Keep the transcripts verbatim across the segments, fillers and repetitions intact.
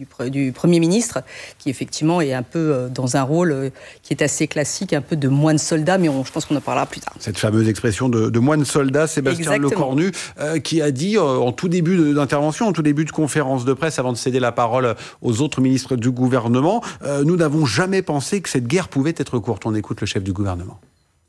du Premier ministre, qui effectivement est un peu dans un rôle qui est assez classique, un peu de moine-soldat, mais on, je pense qu'on en parlera plus tard. Cette fameuse expression de, de moine-soldat, Sébastien Exactement. Lecornu, euh, qui a dit euh, en tout début d'intervention, en tout début de conférence de presse, avant de céder la parole aux autres ministres du gouvernement, euh, nous n'avons jamais pensé que cette guerre pouvait être courte. On écoute le chef du gouvernement.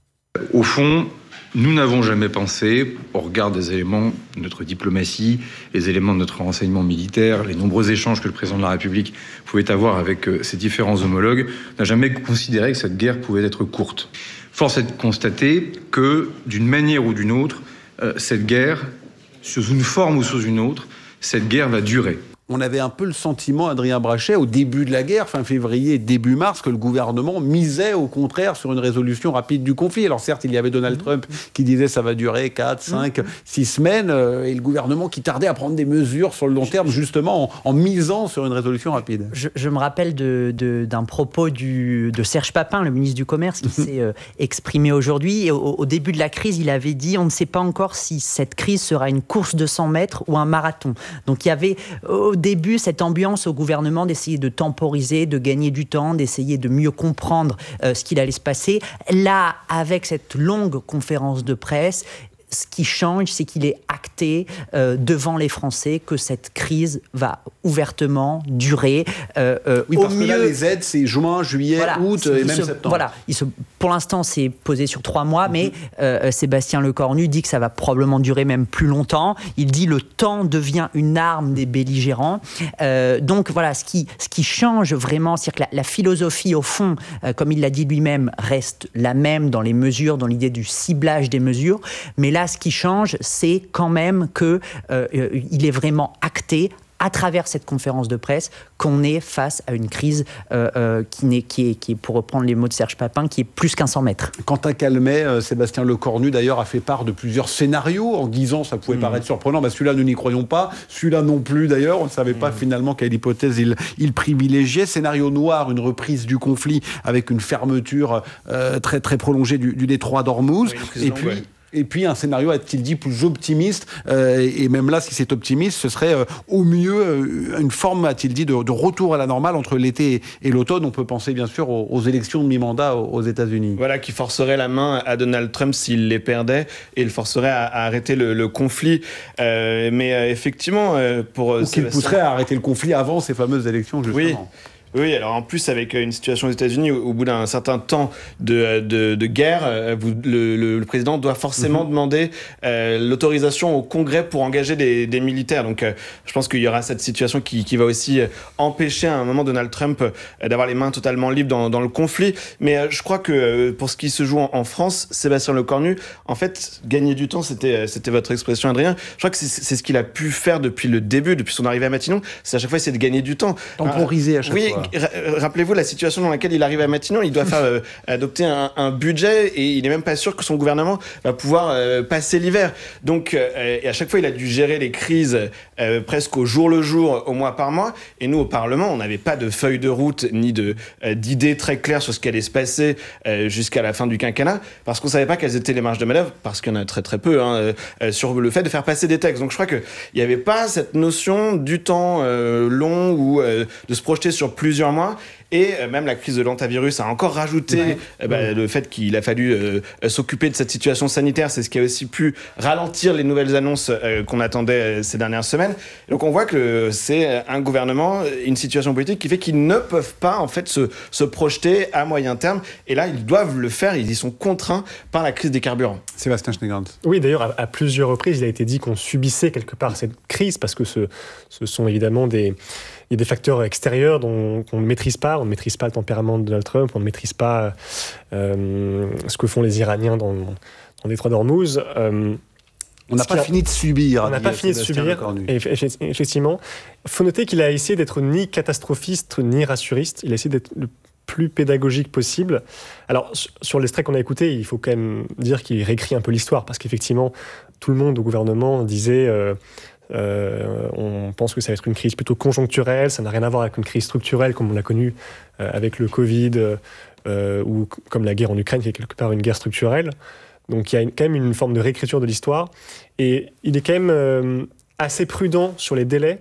Au fond, nous n'avons jamais pensé, au regard des éléments de notre diplomatie, les éléments de notre renseignement militaire, les nombreux échanges que le président de la République pouvait avoir avec ses différents homologues, n'a jamais considéré que cette guerre pouvait être courte. Force est de constater que, d'une manière ou d'une autre, cette guerre, sous une forme ou sous une autre, cette guerre va durer. On avait un peu le sentiment, Adrien Brachet, au début de la guerre, fin février, début mars, que le gouvernement misait au contraire sur une résolution rapide du conflit. Alors certes, il y avait Donald mmh. Trump qui disait ça va durer quatre, cinq, six semaines, euh, et le gouvernement qui tardait à prendre des mesures sur le long terme, justement en, en misant sur une résolution rapide. Je, je me rappelle de, de, d'un propos du, de Serge Papin, le ministre du Commerce, qui mmh. s'est euh, exprimé aujourd'hui. Et au, au début de la crise, il avait dit « on ne sait pas encore si cette crise sera une course de cent mètres ou un marathon ». Donc il y avait... Au début, cette ambiance au gouvernement d'essayer de temporiser, de gagner du temps, d'essayer de mieux comprendre euh, ce qu'il allait se passer. Là, avec cette longue conférence de presse, ce qui change, c'est qu'il est acté euh, devant les Français que cette crise va ouvertement durer. Euh, euh, oui, au parce mieux, que là, les aides, c'est juin, juillet, voilà, août et même se, septembre. Voilà, il se, pour l'instant, c'est posé sur trois mois, mm-hmm. mais euh, Sébastien Lecornu dit que ça va probablement durer même plus longtemps. Il dit le temps devient une arme des belligérants. Euh, donc voilà, ce qui, ce qui change vraiment, c'est que la, la philosophie, au fond, euh, comme il l'a dit lui-même, reste la même dans les mesures, dans l'idée du ciblage des mesures, mais là, ce qui change, c'est quand même qu'il euh, est vraiment acté à travers cette conférence de presse qu'on est face à une crise euh, euh, qui, n'est, qui, est, qui est, pour reprendre les mots de Serge Papin, qui est plus qu'un cent mètres. Quentin Calmet, euh, Sébastien Lecornu d'ailleurs a fait part de plusieurs scénarios en disant, ça pouvait mmh. paraître surprenant, bah, celui-là nous n'y croyons pas, celui-là non plus d'ailleurs, on ne savait pas mmh. finalement quelle hypothèse il, il privilégiait. Scénario noir, une reprise du conflit avec une fermeture euh, très, très prolongée du, du détroit d'Ormuz. Oui, et puis... Ouais. Et puis un scénario, a-t-il dit, plus optimiste, euh, et même là, si c'est optimiste, ce serait euh, au mieux euh, une forme, a-t-il dit, de, de retour à la normale entre l'été et, et l'automne. On peut penser bien sûr aux, aux élections de mi-mandat aux, aux États-Unis. Voilà, qui forcerait la main à Donald Trump s'il les perdait, et le forcerait à, à arrêter le, le conflit. Euh, mais euh, effectivement, euh, pour... Ou qu'il pousserait à arrêter le conflit avant ces fameuses élections, justement. Oui. Oui, alors en plus avec une situation aux États-Unis, au, au bout d'un certain temps de, de, de guerre, vous, le, le, le président doit forcément mmh. demander euh, l'autorisation au Congrès pour engager des, des militaires. Donc euh, je pense qu'il y aura cette situation qui, qui va aussi empêcher à un moment Donald Trump euh, d'avoir les mains totalement libres dans, dans le conflit. Mais euh, je crois que euh, pour ce qui se joue en, en France, Sébastien Lecornu, en fait, gagner du temps, c'était, c'était votre expression, Adrien. Je crois que c'est, c'est ce qu'il a pu faire depuis le début, depuis son arrivée à Matignon. C'est à chaque fois essayer de gagner du temps. Temporiser à chaque oui, fois. Rappelez-vous la situation dans laquelle il arrive à Matignon, il doit faire euh, adopter un, un budget et il n'est même pas sûr que son gouvernement va pouvoir euh, passer l'hiver. Donc, euh, et à chaque fois, il a dû gérer les crises euh, presque au jour le jour, au mois par mois. Et nous, au Parlement, on n'avait pas de feuille de route ni de, euh, d'idées très claires sur ce qui allait se passer euh, jusqu'à la fin du quinquennat, parce qu'on ne savait pas quelles étaient les marges de manœuvre, parce qu'il y en a très très peu, hein, euh, sur le fait de faire passer des textes. Donc je crois qu'il n'y avait pas cette notion du temps euh, long ou euh, de se projeter sur plusieurs mois. Et même la crise de l'hantavirus a encore rajouté ouais. euh, bah, le fait qu'il a fallu euh, s'occuper de cette situation sanitaire. C'est ce qui a aussi pu ralentir les nouvelles annonces euh, qu'on attendait ces dernières semaines. Et donc on voit que c'est un gouvernement, une situation politique qui fait qu'ils ne peuvent pas en fait se, se projeter à moyen terme. Et là, ils doivent le faire. Ils y sont contraints par la crise des carburants. Sébastien Schneegans. Oui, d'ailleurs, à, à plusieurs reprises, il a été dit qu'on subissait quelque part cette crise parce que ce, ce sont évidemment des... Il y a des facteurs extérieurs dont, qu'on ne maîtrise pas. On ne maîtrise pas le tempérament de Donald Trump, on ne maîtrise pas euh, ce que font les Iraniens dans, dans le détroit d'Ormuz. Euh, on n'a pas a... fini de subir. On n'a pas fini de subir, et effectivement. Il faut noter qu'il a essayé d'être ni catastrophiste, ni rassuriste. Il a essayé d'être le plus pédagogique possible. Alors, sur l'extrait qu'on a écouté, il faut quand même dire qu'il réécrit un peu l'histoire, parce qu'effectivement, tout le monde au gouvernement disait... Euh, Euh, on pense que ça va être une crise plutôt conjoncturelle, ça n'a rien à voir avec une crise structurelle comme on l'a connu euh, avec le Covid euh, ou c- comme la guerre en Ukraine qui est quelque part une guerre structurelle. Donc il y a une, quand même une forme de réécriture de l'histoire et il est quand même euh, assez prudent sur les délais.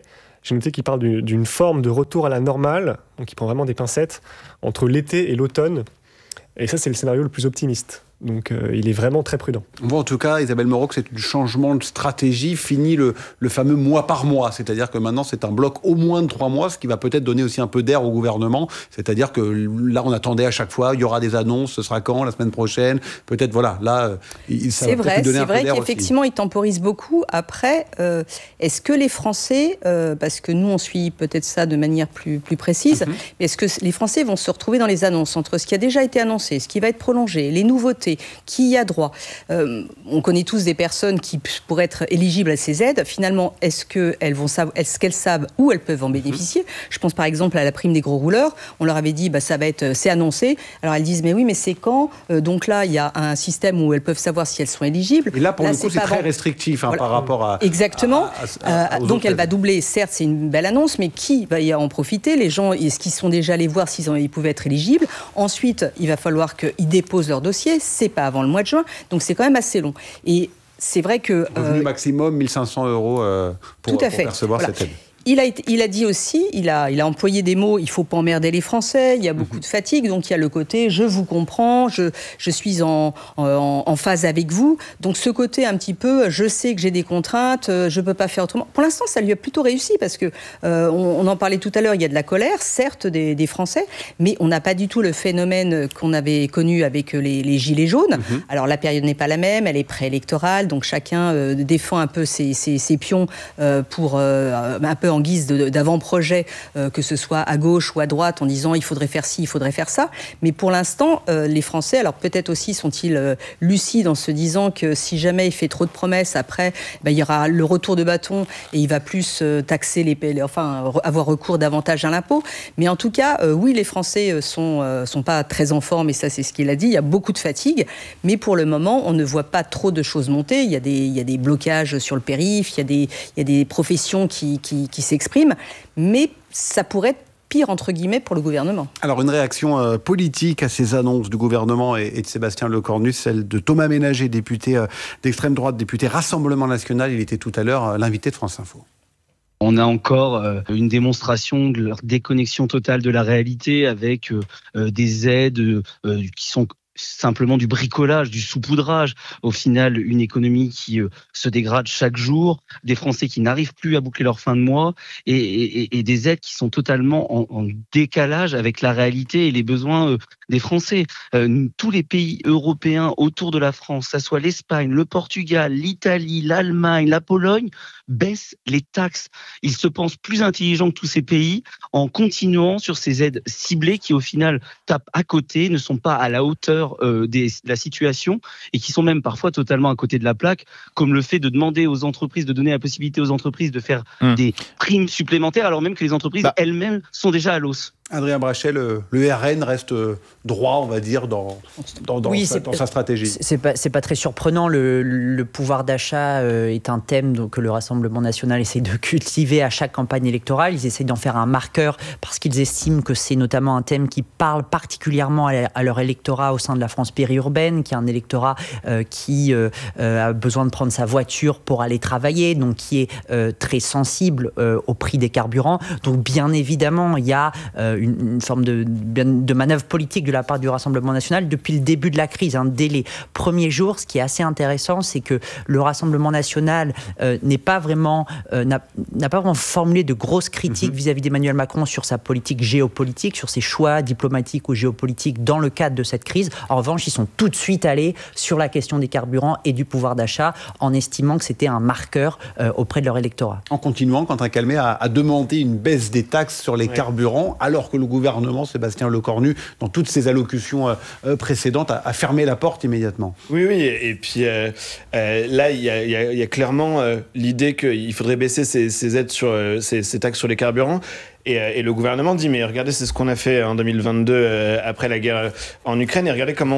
j'ai noté qu'il parle d'une, d'une forme de retour à la normale, donc il prend vraiment des pincettes, entre l'été et l'automne. Et ça, c'est le scénario le plus optimiste. Donc euh, il est vraiment très prudent. On voit en tout cas, Isabelle Moreau, que c'est un changement de stratégie, fini le, le fameux mois par mois, c'est-à-dire que maintenant c'est un bloc au moins de trois mois, ce qui va peut-être donner aussi un peu d'air au gouvernement, c'est-à-dire que là on attendait à chaque fois, il y aura des annonces, ce sera quand, la semaine prochaine, peut-être voilà, là il, ça c'est va vrai, peut-être lui donner c'est un peu vrai d'air qu'effectivement aussi. il temporise beaucoup. Après, euh, est-ce que les Français, euh, parce que nous on suit peut-être ça de manière plus, plus précise, mm-hmm. mais est-ce que les Français vont se retrouver dans les annonces entre ce qui a déjà été annoncé, ce qui va être prolongé, les nouveautés, qui y a droit. Euh, on connaît tous des personnes qui pourraient être éligibles à ces aides. Finalement, est-ce qu'elles vont savoir, est-ce qu'elles savent où elles peuvent en bénéficier ? Je pense par exemple à la prime des gros rouleurs. On leur avait dit, bah, ça va être, c'est annoncé. Alors elles disent, mais oui, mais c'est quand ? euh, Donc là, il y a un système où elles peuvent savoir si elles sont éligibles. Et là, pour là, le coup, c'est, c'est très avant... restrictif hein, voilà. par rapport à. Exactement. À, à, à, euh, donc elle aides. va doubler. Certes, c'est une belle annonce, mais qui va y en profiter ? Les gens, est-ce qu'ils sont déjà allés voir s'ils ont, ils pouvaient être éligibles ? Ensuite, il va falloir qu'ils déposent leur dossier. C'est pas avant le mois de juin. Donc c'est quand même assez long. Et c'est vrai que... Revenu euh, maximum mille cinq cents euros euh, pour, tout à pour fait. percevoir voilà. cette aide. Il a, été, il a dit aussi, il a, il a employé des mots, il ne faut pas emmerder les Français, il y a beaucoup mmh. de fatigue, donc il y a le côté je vous comprends, je, je suis en, en, en phase avec vous. Donc ce côté un petit peu, je sais que j'ai des contraintes, je ne peux pas faire autrement. Pour l'instant, ça lui a plutôt réussi parce que euh, on, on en parlait tout à l'heure, il y a de la colère, certes, des, des Français, mais on n'a pas du tout le phénomène qu'on avait connu avec les, les gilets jaunes. Mmh. Alors la période n'est pas la même, elle est préélectorale, donc chacun euh, défend un peu ses, ses, ses pions euh, pour euh, un peu en guise de, d'avant-projet, euh, que ce soit à gauche ou à droite, en disant il faudrait faire ci, il faudrait faire ça. Mais pour l'instant, euh, les Français, alors peut-être aussi sont-ils euh, lucides en se disant que si jamais il fait trop de promesses, après, ben, il y aura le retour de bâton et il va plus euh, taxer les, les enfin re, avoir recours davantage à l'impôt. Mais en tout cas, euh, oui, les Français sont euh, sont pas très en forme et ça c'est ce qu'il a dit. Il y a beaucoup de fatigue, mais pour le moment, on ne voit pas trop de choses monter. Il y a des il y a des blocages sur le périph', il y a des il y a des professions qui qui, qui s'expriment, mais ça pourrait être pire, entre guillemets, pour le gouvernement. Alors, une réaction euh, politique à ces annonces du gouvernement et, et de Sébastien Lecornu, celle de Thomas Ménager, député euh, d'extrême droite, député Rassemblement National. Il était tout à l'heure euh, l'invité de France Info. On a encore euh, une démonstration de leur déconnexion totale de la réalité avec euh, des aides euh, qui sont simplement du bricolage, du saupoudrage. Au final, une économie qui euh, se dégrade chaque jour, des Français qui n'arrivent plus à boucler leur fin de mois et, et, et des aides qui sont totalement en, en décalage avec la réalité et les besoins euh, des Français. Euh, tous les pays européens autour de la France, ça soit l'Espagne, le Portugal, l'Italie, l'Allemagne, la Pologne, baissent les taxes. Ils se pensent plus intelligents que tous ces pays en continuant sur ces aides ciblées qui, au final, tapent à côté, ne sont pas à la hauteur euh, des, de la situation et qui sont même parfois totalement à côté de la plaque, comme le fait de demander aux entreprises, de donner la possibilité aux entreprises de faire mmh. des primes supplémentaires alors même que les entreprises bah. elles-mêmes sont déjà à l'os. Adrien Brachet, le, le R N reste droit, on va dire, dans, dans, dans, oui, sa, dans sa stratégie. C'est pas, c'est pas très surprenant. Le, le pouvoir d'achat euh, est un thème que le Rassemblement national essaie de cultiver à chaque campagne électorale. Ils essayent d'en faire un marqueur parce qu'ils estiment que c'est notamment un thème qui parle particulièrement à, à leur électorat au sein de la France périurbaine, qui est un électorat euh, qui euh, a besoin de prendre sa voiture pour aller travailler, donc qui est euh, très sensible euh, au prix des carburants. Donc bien évidemment, il y a euh, Une, une forme de, de manœuvre politique de la part du Rassemblement national depuis le début de la crise. Hein. Dès les premiers jours, ce qui est assez intéressant, c'est que le Rassemblement national euh, n'est pas vraiment, euh, n'a, n'a pas vraiment formulé de grosses critiques mmh. vis-à-vis d'Emmanuel Macron sur sa politique géopolitique, sur ses choix diplomatiques ou géopolitiques dans le cadre de cette crise. En revanche, ils sont tout de suite allés sur la question des carburants et du pouvoir d'achat en estimant que c'était un marqueur euh, auprès de leur électorat. En continuant, Quentin Calmet a, a demandé une baisse des taxes sur les ouais. carburants, alors que le gouvernement, Sébastien Lecornu, dans toutes ses allocutions euh, précédentes, a, a fermé la porte immédiatement. Oui, oui, et, et puis euh, euh, là, il y, y, y a clairement euh, l'idée qu'il faudrait baisser ces, ces aides sur euh, ces, ces taxes sur les carburants. Et, euh, et le gouvernement dit, mais regardez, c'est ce qu'on a fait en deux mille vingt-deux, euh, après la guerre en Ukraine, et regardez comment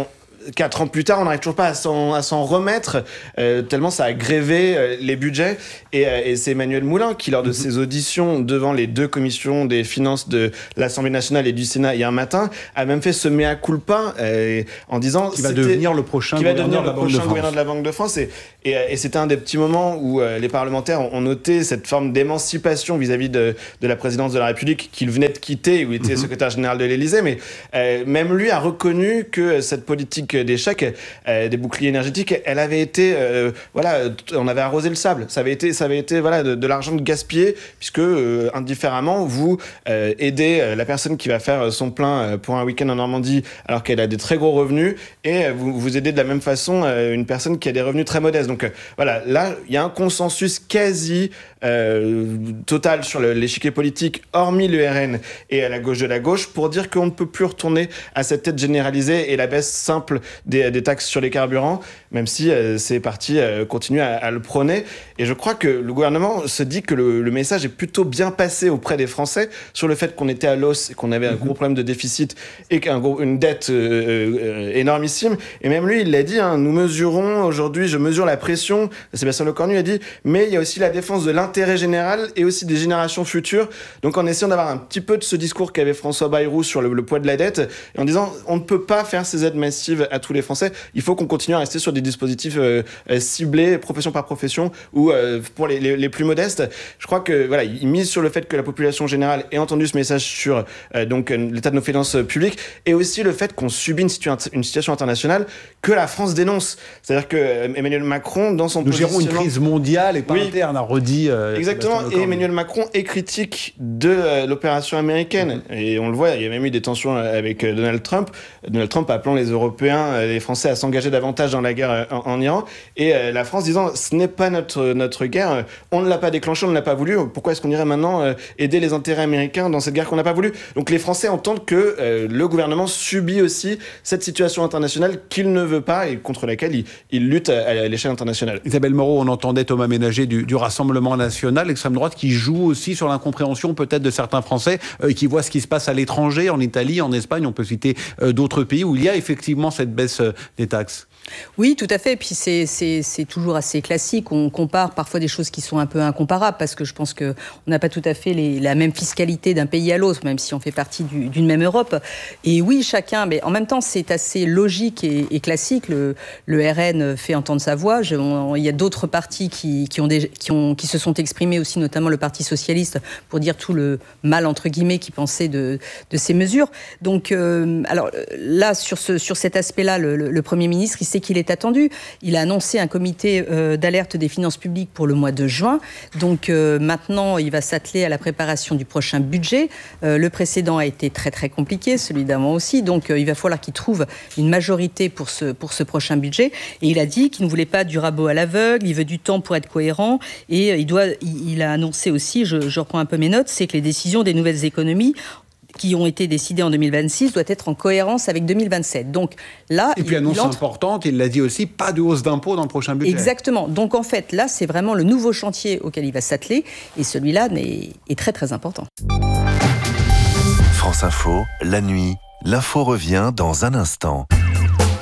quatre ans plus tard, on n'arrive toujours pas à s'en, à s'en remettre, euh, tellement ça a grévé euh, les budgets. Et, euh, et c'est Emmanuel Moulin qui, lors de ses auditions devant les deux commissions des finances de l'Assemblée nationale et du Sénat hier matin, a même fait ce mea culpa euh, en disant... Qui va devenir le prochain, qui va gouverneur, devenir le de la Banque prochain de gouverneur de la Banque de France. Et, et, et c'était un des petits moments où euh, les parlementaires ont, ont noté cette forme d'émancipation vis-à-vis de, de la présidence de la République qu'il venait de quitter, où il était mm-hmm. secrétaire général de l'Élysée. Mais euh, même lui a reconnu que cette politique d'échec euh, des boucliers énergétiques, elle avait été... Euh, voilà, on avait arrosé le sable. Ça avait été, ça avait été voilà, de, de l'argent gaspillé, puisque euh, indifféremment, vous euh, aidez euh, la personne qui va faire son plein euh, pour un week-end en Normandie alors qu'elle a des très gros revenus, et euh, vous, vous aidez de la même façon euh, une personne qui a des revenus très modestes. Donc euh, voilà, là, il y a un consensus quasi euh, total sur le, l'échiquier politique, hormis l'U R N et à la gauche de la gauche, pour dire qu'on ne peut plus retourner à cette aide généralisée et la baisse simple des, des taxes sur les carburants, même si euh, ces partis euh, continuent à, à le prôner. Et je crois que le gouvernement se dit que le, le message est plutôt bien passé auprès des Français sur le fait qu'on était à l'os et qu'on avait un gros problème de déficit et qu'une dette euh, euh, énormissime. Et même lui, il l'a dit, hein, nous mesurons aujourd'hui, je mesure la pression, Sébastien Lecornu a dit, mais il y a aussi la défense de l'intérêt général et aussi des générations futures. Donc en essayant d'avoir un petit peu de ce discours qu'avait François Bayrou sur le, le poids de la dette, et en disant on ne peut pas faire ces aides massives à tous les Français, il faut qu'on continue à rester sur des dispositifs euh, ciblés, profession par profession, ou euh, pour les, les, les plus modestes. Je crois que voilà, il mise sur le fait que la population générale ait entendu ce message sur euh, donc l'état de nos finances publiques, et aussi le fait qu'on subit une, situa- une situation internationale que la France dénonce. C'est-à-dire que euh, Emmanuel Macron, dans son nous gérons une crise mondiale et pas oui, interne, a redit. Euh, exactement. Et Emmanuel Macron est critique de euh, l'opération américaine, mmh. et on le voit. Il y a même eu des tensions avec euh, Donald Trump. Donald Trump appelant les Européens, euh, les Français à s'engager davantage dans la guerre euh, en, en Iran, et euh, la France disant ce n'est pas notre notre guerre, on ne l'a pas déclenchée, on ne l'a pas voulu. Pourquoi est-ce qu'on irait maintenant euh, aider les intérêts américains dans cette guerre qu'on n'a pas voulu? Donc les Français entendent que euh, le gouvernement subit aussi cette situation internationale qu'il ne veut pas et contre laquelle il, il lutte à, à l'échelle internationale. Isabelle Moreau, on entendait Thomas Ménager du, du Rassemblement national, l'extrême droite, qui joue aussi sur l'incompréhension peut-être de certains Français euh, qui voient ce qui se passe à l'étranger, en Italie, en Espagne, on peut citer euh, d'autres pays où il y a effectivement cette baisse euh, des taxes. Oui, tout à fait. Puis c'est, c'est, c'est toujours assez classique. On compare parfois des choses qui sont un peu incomparables parce que je pense qu'on n'a pas tout à fait les, la même fiscalité d'un pays à l'autre, même si on fait partie du, d'une même Europe. Et oui, chacun, mais en même temps, c'est assez logique et, et classique. Le, le R N fait entendre sa voix. Je, on, il y a d'autres partis qui, qui, ont des, qui, ont, qui se sont exprimés aussi, notamment le Parti socialiste, pour dire tout le mal, entre guillemets, qu'ils pensaient de, de ces mesures. Donc, euh, alors là, sur, ce, sur cet aspect-là, le, le, le Premier ministre, il s'est qu'il est attendu. Il a annoncé un comité euh, d'alerte des finances publiques pour le mois de juin. Donc euh, maintenant, il va s'atteler à la préparation du prochain budget. Euh, le précédent a été très très compliqué, celui d'avant aussi. Donc euh, il va falloir qu'il trouve une majorité pour ce, pour ce prochain budget. Et il a dit qu'il ne voulait pas du rabot à l'aveugle, il veut du temps pour être cohérent. Et euh, il, doit, il, il a annoncé aussi, je, je reprends un peu mes notes, c'est que les décisions des nouvelles économies qui ont été décidées en deux mille vingt-six doit être en cohérence avec deux mille vingt-sept. Donc là, et puis il, annonce il entre... importante, il l'a dit aussi, pas de hausse d'impôts dans le prochain budget. Exactement. Donc en fait, là, c'est vraiment le nouveau chantier auquel il va s'atteler, et celui-là est, est très très important. France Info, la nuit, l'info revient dans un instant.